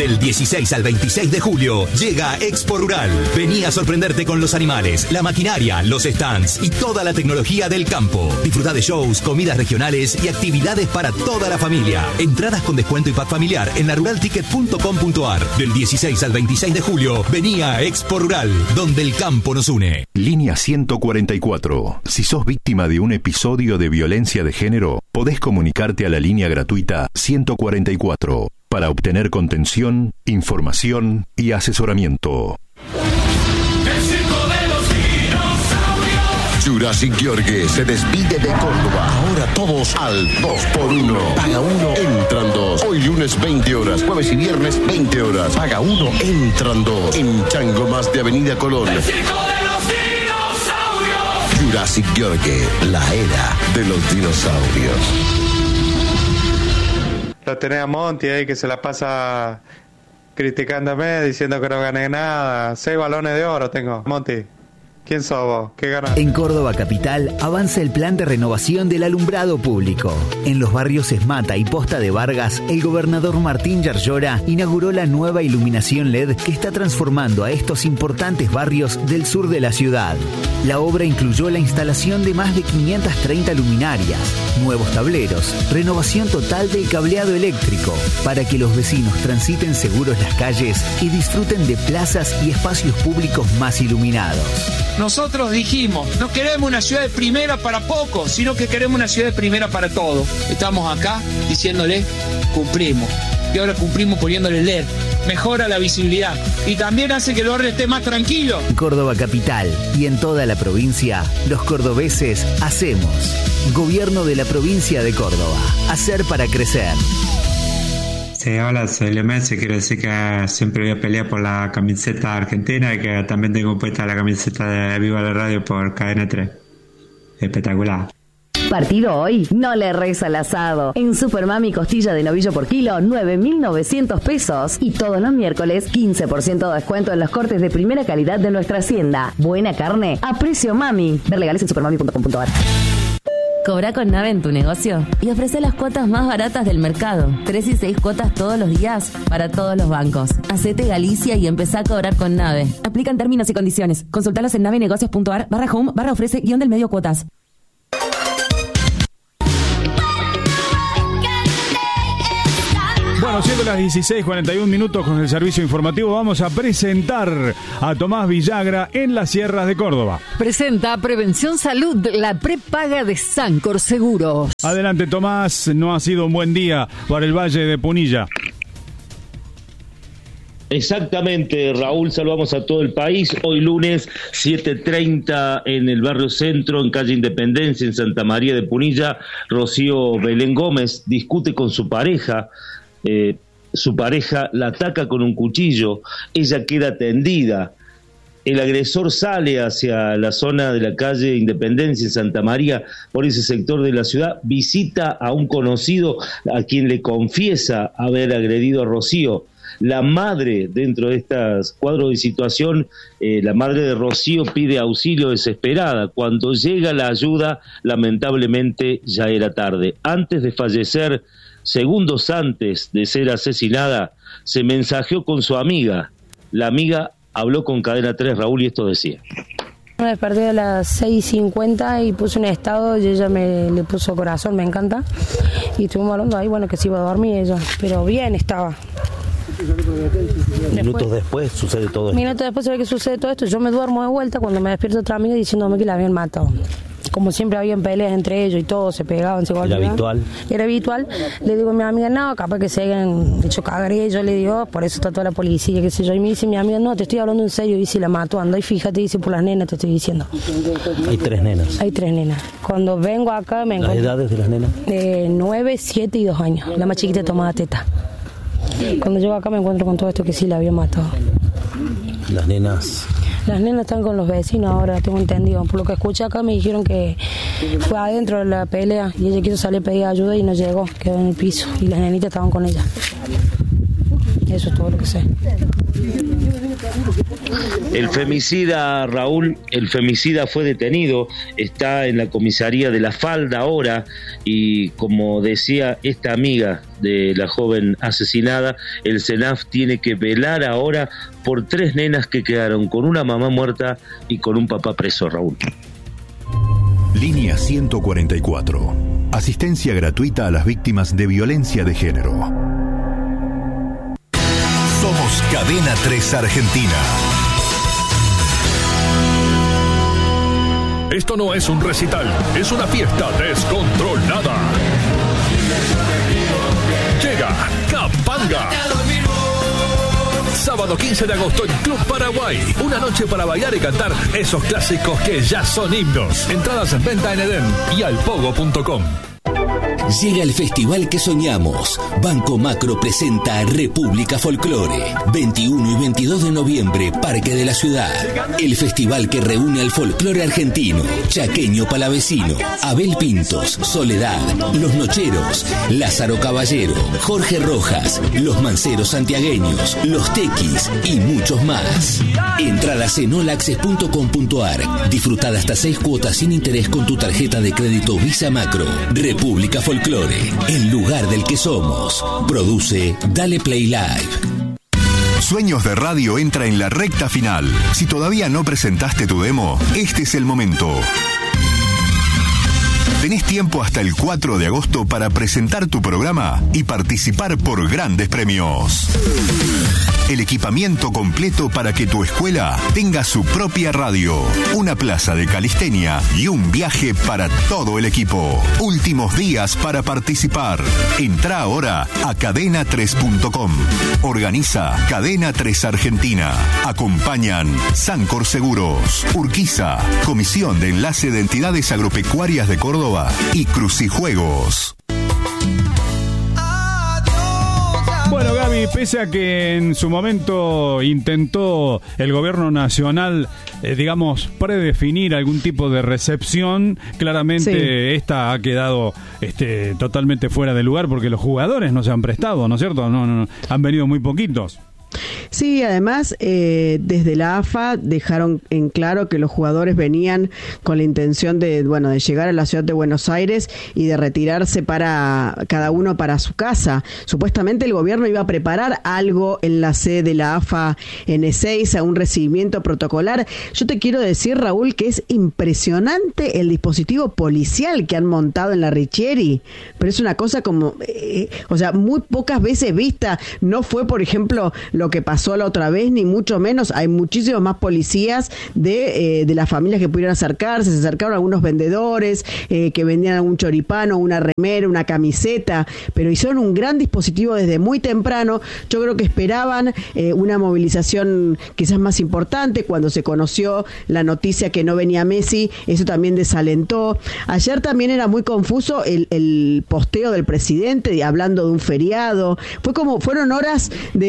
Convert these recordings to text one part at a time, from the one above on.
Del 16 al 26 de julio llega Expo Rural. Vení a sorprenderte con los animales, la maquinaria, los stands y toda la tecnología del campo. Disfruta de shows, comidas regionales y actividades para toda la familia. Entradas con descuento y pack familiar en laruralticket.com.ar. Del 16 al 26 de julio, vení a Expo Rural, donde el campo nos une. Línea 144. Si sos víctima de un episodio de violencia de género, podés comunicarte a la línea gratuita 144 para obtener contención, información y asesoramiento. Jurassic Gheorghe se despide de Córdoba. Ahora todos al 2x1. Paga 1, entran 2. Hoy lunes 20 horas, jueves y viernes 20 horas. Paga 1, entran 2. En Chango Más de Avenida Colón. ¡El circo de los dinosaurios! Jurassic Gheorghe, la era de los dinosaurios. Lo tenés a Monty ahí que se la pasa criticándome, diciendo que no gané nada. 6 balones de oro tengo. Monty, ¿quién sos vos? ¿Qué ganás? En Córdoba Capital avanza el plan de renovación del alumbrado público. En los barrios Esmata y Posta de Vargas, el gobernador Martín Yarlora inauguró la nueva iluminación LED que está transformando a estos importantes barrios del sur de la ciudad. La obra incluyó la instalación de más de 530 luminarias, nuevos tableros, renovación total del cableado eléctrico, para que los vecinos transiten seguros las calles y disfruten de plazas y espacios públicos más iluminados. Nosotros dijimos, no queremos una ciudad de primera para pocos, sino que queremos una ciudad de primera para todos. Estamos acá diciéndole, cumplimos. Y ahora cumplimos poniéndole LED. Mejora la visibilidad y también hace que el barrio esté más tranquilo. Córdoba Capital y en toda la provincia, los cordobeses hacemos. Gobierno de la provincia de Córdoba. Hacer para crecer. Sí, hola, soy Leo Messi. Quiero decir que siempre voy a pelear por la camiseta argentina y que también tengo puesta la camiseta de Viva la Radio por Cadena 3. Espectacular. Partido hoy, no le reza al asado. En Supermami costilla de novillo por kilo, 9.900 pesos. Y todos los miércoles, 15% de descuento en los cortes de primera calidad de nuestra hacienda. Buena carne a precio mami. Ver legales en supermami.com.ar. Cobra con Nave en tu negocio y ofrece las cuotas más baratas del mercado. 3 y 6 cuotas todos los días para todos los bancos. Hacete Galicia y empezá a cobrar con Nave. Aplican términos y condiciones. Consultalos en navenegocios.ar/home/del medio cuotas. Bueno, siendo las 16:41 con el servicio informativo, vamos a presentar a Tomás Villagra en las Sierras de Córdoba. Presenta Prevención Salud, la prepaga de Sancor Seguros. Adelante, Tomás. No ha sido un buen día para el Valle de Punilla. Exactamente, Raúl, saludamos a todo el país. Hoy lunes 7:30 en el barrio Centro, en calle Independencia, en Santa María de Punilla, Rocío Belén Gómez discute con su pareja. Su pareja la ataca con un cuchillo, ella queda tendida. El agresor sale hacia la zona de la calle Independencia en Santa María, por ese sector de la ciudad, visita a un conocido a quien le confiesa haber agredido a Rocío. La madre, dentro de estos cuadros de situación, la madre de Rocío pide auxilio desesperada. Cuando llega la ayuda, lamentablemente ya era tarde. Antes de fallecer, segundos antes de ser asesinada, se mensajeó con su amiga. La amiga habló con Cadena 3, Raúl, y esto decía. Me desperté a las 6:50 y puse un estado y ella le puso corazón, me encanta. Y estuvimos hablando ahí, bueno, que se iba a dormir ella, pero bien estaba. Minutos después sucede todo esto. Minutos después se ve que sucede todo esto. Yo me duermo de vuelta cuando me despierta otra amiga diciéndome que la habían matado. Como siempre habían peleas entre ellos y todos se pegaban, se golpeaban. ¿Era habitual? Era habitual. Le digo a mi amiga, no, capaz que se hayan hecho cagar ellos. Le digo, por eso está toda la policía, qué sé yo. Y me dice mi amiga, no, te estoy hablando en serio. Y si la mató, anda y fíjate, dice, por las nenas te estoy diciendo. Hay 3 nenas. Hay 3 nenas. Cuando vengo acá me encuentro... ¿Las edades de las nenas? 9, 7 y 2 años. La más chiquita tomaba teta. Cuando llego acá me encuentro con todo esto que sí la había matado. Las nenas están con los vecinos ahora, tengo entendido. Por lo que escuché acá me dijeron que fue adentro de la pelea y ella quiso salir a pedir ayuda y no llegó, quedó en el piso y las nenitas estaban con ella. Eso es todo lo que sé. El femicida, Raúl, el femicida fue detenido, está en la comisaría de La Falda ahora, y como decía esta amiga de la joven asesinada, el SENAF tiene que velar ahora por 3 nenas que quedaron con una mamá muerta y con un papá preso, Raúl. Línea 144. Asistencia gratuita a las víctimas de violencia de género. Somos Cadena 3 Argentina. Esto no es un recital, es una fiesta descontrolada. Llega Capanga. Sábado 15 de agosto en Club Paraguay. Una noche para bailar y cantar esos clásicos que ya son himnos. Entradas en venta en Edén y alpogo.com. Llega el festival que soñamos. Banco Macro presenta República Folclore. 21 y 22 de noviembre, Parque de la Ciudad. El festival que reúne al folclore argentino, chaqueño palavecino, Abel Pintos, Soledad, Los Nocheros, Lázaro Caballero, Jorge Rojas, Los Manceros santiagueños, Los Tequis y muchos más. Entradas en olaccess.com.ar. Disfrutad hasta 6 cuotas sin interés con tu tarjeta de crédito Visa Macro. República Folclore, el lugar del que somos. Produce Dale Play Live. Sueños de Radio entra en la recta final. Si todavía no presentaste tu demo, este es el momento. Tenés tiempo hasta el 4 de agosto para presentar tu programa y participar por grandes premios. El equipamiento completo para que tu escuela tenga su propia radio, una plaza de calistenia y un viaje para todo el equipo. Últimos días para participar. Entrá ahora a cadena3.com. Organiza Cadena 3 Argentina. Acompañan Sancor Seguros, Urquiza, Comisión de Enlace de Entidades Agropecuarias de Córdoba y Crucijuegos. Bueno, Gaby, pese a que en su momento intentó el gobierno nacional, digamos, predefinir algún tipo de recepción, claramente esta ha quedado totalmente fuera de lugar porque los jugadores no se han prestado, ¿no es cierto? No, han venido muy poquitos. Sí, además, desde la AFA dejaron en claro que los jugadores venían con la intención de llegar a la ciudad de Buenos Aires y de retirarse para cada uno para su casa. Supuestamente el gobierno iba a preparar algo en la sede de la AFA en Ezeiza, un recibimiento protocolar. Yo te quiero decir, Raúl, que es impresionante el dispositivo policial que han montado en la Richieri, pero es una cosa como, muy pocas veces vista. No fue, por ejemplo, lo que pasó la otra vez, ni mucho menos. Hay muchísimos más policías de las familias que pudieron acercarse. Se acercaron algunos vendedores que vendían algún choripano, una remera, una camiseta, pero hicieron un gran dispositivo desde muy temprano. Yo creo que esperaban una movilización quizás más importante. Cuando se conoció la noticia que no venía Messi, eso también desalentó. Ayer también era muy confuso el posteo del presidente hablando de un feriado. Fueron horas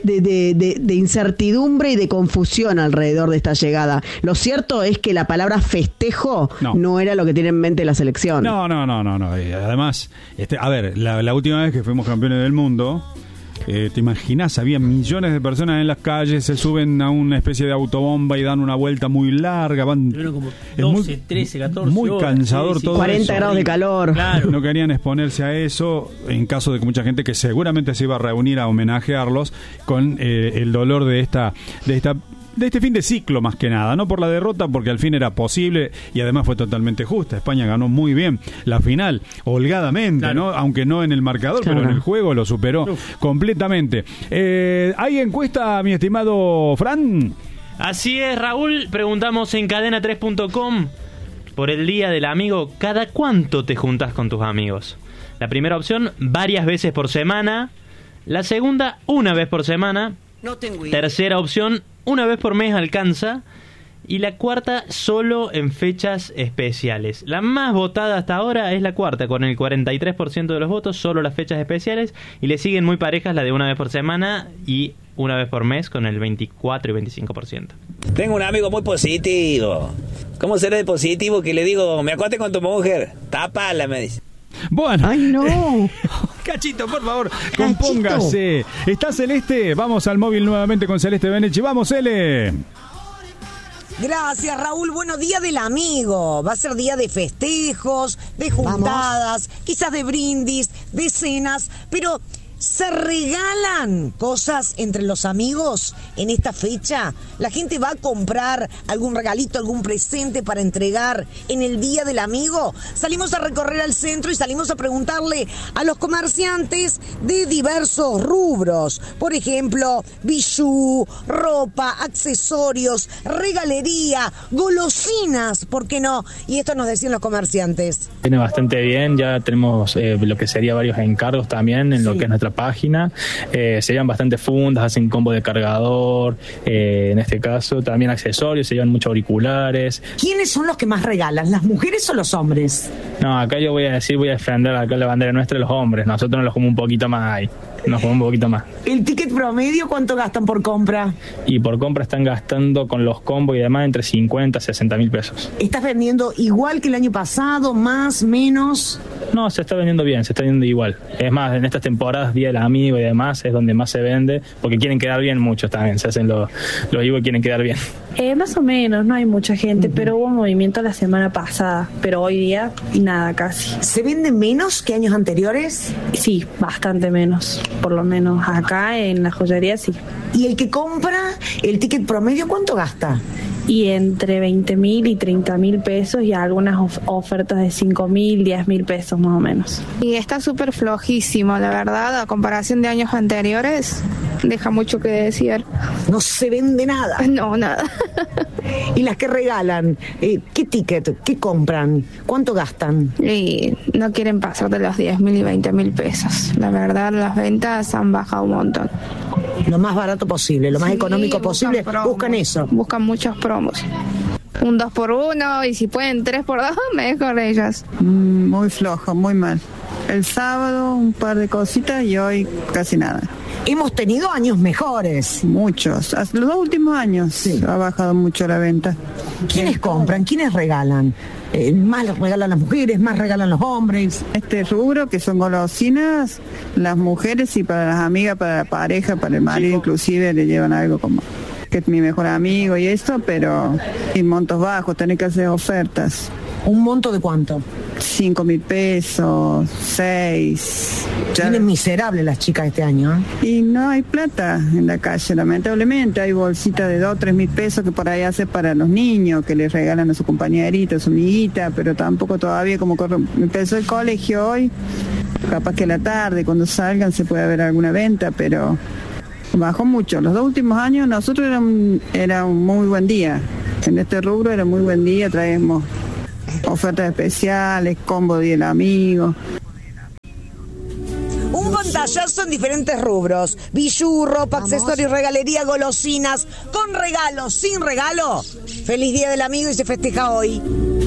de incertidumbre y de confusión alrededor de esta llegada. Lo cierto es que la palabra festejo no era lo que tiene en mente la selección. No. Además, la última vez que fuimos campeones del mundo, ¿te imaginas? Había millones de personas en las calles, se suben a una especie de autobomba y dan una vuelta muy larga, van como 12, 13, 14 muy horas, cansador todo 40 eso. grados de calor. Claro. No querían exponerse a eso en caso de que mucha gente que seguramente se iba a reunir a homenajearlos con el dolor de este fin de ciclo, más que nada, no por la derrota, porque al fin era posible y además fue totalmente justa. España ganó muy bien la final, holgadamente, claro, ¿no? Aunque no en el marcador, claro, pero en el juego lo superó completamente. ¿Hay encuesta, mi estimado Fran? Así es, Raúl. Preguntamos en cadena3.com por el Día del Amigo, ¿cada cuánto te juntás con tus amigos? La primera opción, varias veces por semana. La segunda, una vez por semana. Tercera opción, una vez por mes alcanza. Y la cuarta, solo en fechas especiales. La más votada hasta ahora es la cuarta, con el 43% de los votos, solo las fechas especiales. Y le siguen muy parejas la de una vez por semana y una vez por mes, con el 24 y 25%. Tengo un amigo muy positivo. ¿Cómo será de positivo que le digo, me acuesté con tu mujer? Tápala, me dice. Bueno. ¡Ay, no! Cachito, por favor, compóngase. ¿Está Celeste? Vamos al móvil nuevamente con Celeste Benechi. ¡Vamos, Cele! Gracias, Raúl. Bueno, Día del Amigo. Va a ser día de festejos, de juntadas, quizás de brindis, de cenas, pero ¿se regalan cosas entre los amigos en esta fecha? ¿La gente va a comprar algún regalito, algún presente para entregar en el Día del Amigo? Salimos a recorrer al centro y salimos a preguntarle a los comerciantes de diversos rubros. Por ejemplo, bijú, ropa, accesorios, regalería, golosinas, ¿por qué no? Y esto nos decían los comerciantes. Viene bastante bien, ya tenemos lo que sería varios encargos también en lo que es nuestra página. Se llevan bastante fundas, hacen combo de cargador, en este caso también accesorios, se llevan muchos auriculares. ¿Quiénes son los que más regalan, las mujeres o los hombres? No, acá yo voy a defender acá la bandera nuestra, los hombres. Nosotros nos jugamos un poquito más ahí. Nos jugamos un poquito más. ¿El ticket promedio cuánto gastan por compra? Y por compra están gastando con los combos y demás entre 50 a 60 mil pesos. ¿Estás vendiendo igual que el año pasado, más, menos? No, se está vendiendo bien, se está vendiendo igual. Es más, en estas temporadas, Día del Amigo y demás, es donde más se vende, porque quieren quedar bien muchos también. Se hacen los vivos y quieren quedar bien. Más o menos, no hay mucha gente, pero hubo movimiento la semana pasada, pero hoy día nada casi. ¿Se vende menos que años anteriores? Sí, bastante menos, por lo menos acá en la joyería sí. ¿Y el que compra el ticket promedio cuánto gasta? Y entre 20.000 y 30.000 pesos y algunas ofertas de 5.000, 10.000 pesos más o menos. Y está súper flojísimo, la verdad, a comparación de años anteriores, deja mucho que decir. No se vende nada. No, nada. ¿Y las que regalan? ¿Qué ticket? ¿Qué compran? ¿Cuánto gastan? Y no quieren pasar de los 10.000 y 20.000 pesos. La verdad, las ventas han bajado un montón. Lo más barato posible, lo más económico posible. Buscan eso. Buscan muchos promos. Un 2x1 y si pueden 3x2, mejor ellas. Muy flojo, muy mal. El sábado un par de cositas y hoy casi nada. Hemos tenido años mejores. Muchos. Los 2 últimos años ha bajado mucho la venta. ¿Quiénes compran? ¿Quiénes regalan? Más regalan las mujeres, más regalan los hombres. Este rubro que son golosinas, las mujeres y para las amigas, para la pareja, para el marido inclusive le llevan algo como que es mi mejor amigo y esto, pero en montos bajos, tenés que hacer ofertas. ¿Un monto de cuánto? 5.000 pesos, 6. Tienen miserables las chicas este año, ¿eh? Y no hay plata en la calle, lamentablemente. Hay bolsitas de 2 o 3.000 pesos que por ahí hace para los niños, que les regalan a su compañerita, a su amiguita, pero tampoco todavía como empezó el colegio hoy, capaz que a la tarde, cuando salgan, se puede haber alguna venta, pero bajó mucho. Los 2 últimos años nosotros era un muy buen día. En este rubro era muy buen día, traemos ofertas especiales, combo Día del Amigo. Un pantallazo en diferentes rubros: bijú, ropa, accesorios, regalería, golosinas, con regalo, sin regalo. Feliz Día del Amigo y se festeja hoy.